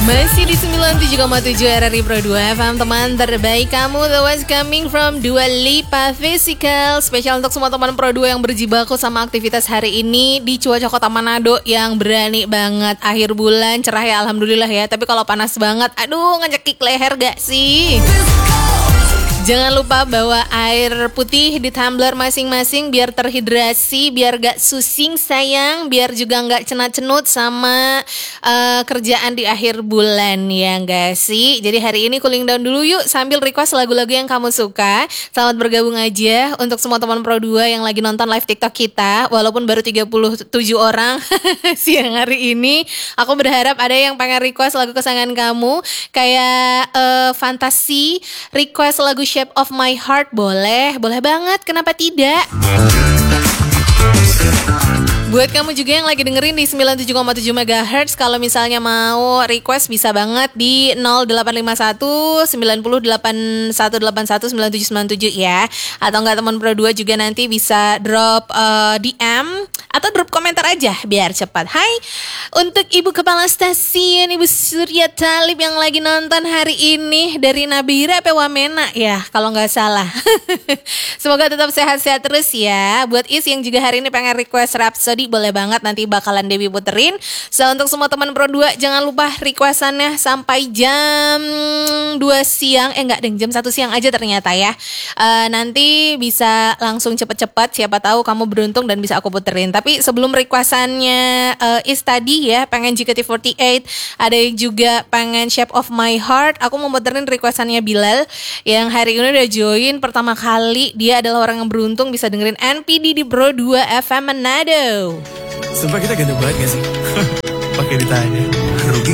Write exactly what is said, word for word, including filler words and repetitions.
Masih di sembilan puluh tujuh koma tujuh R R I Pro dua F M, teman terbaik kamu. The one's coming from Dua Lipa Physical. Spesial untuk semua teman Pro dua yang berjibaku sama aktivitas hari ini di cuaca kota Manado yang berani banget. Akhir bulan cerah ya, alhamdulillah ya. Tapi kalau panas banget, aduh ngecekik leher gak sih? Jangan lupa bawa air putih di tumbler masing-masing biar terhidrasi, biar gak susing sayang, biar juga gak cenut-cenut sama uh, kerjaan di akhir bulan ya gak sih? Jadi hari ini cooling down dulu yuk sambil request lagu-lagu yang kamu suka. Selamat bergabung aja untuk semua teman Pro dua yang lagi nonton live TikTok kita. Walaupun baru tiga puluh tujuh orang siang hari ini, aku berharap ada yang pengen request lagu kesayangan kamu. Kayak uh, Fantasi, request lagu Shape of My Heart, boleh, boleh banget, kenapa tidak? Buat kamu juga yang lagi dengerin di sembilan puluh tujuh koma tujuh megahertz, kalau misalnya mau request bisa banget di nol delapan lima satu sembilan nol delapan satu delapan satu sembilan tujuh sembilan tujuh ya. Atau enggak teman Pro dua juga nanti bisa drop uh, D M atau drop komentar aja biar cepat. Hai untuk Ibu Kepala Stasiun Ibu Surya Talib yang lagi nonton hari ini dari Nabira apa Wamena ya kalau nggak salah. Semoga tetap sehat-sehat terus ya. Buat Is yang juga hari ini pengen request Rhapsody, boleh banget, nanti bakalan Dewi puterin. So untuk semua teman Pro dua jangan lupa requestannya sampai jam dua siang. Eh enggak deng, jam satu siang aja ternyata ya. uh, Nanti bisa langsung cepet-cepet, siapa tahu kamu beruntung dan bisa aku puterin. Tapi sebelum requestannya uh, Is tadi ya, pengen J K T empat delapan, ada yang juga pengen Shape of My Heart. Aku mau puterin requestannya Bilal yang hari ini udah join pertama kali. Dia adalah orang yang beruntung bisa dengerin N P D di Pro dua F M Manado. Sumpah kita ganteng banget gak sih? Pakai ditanya.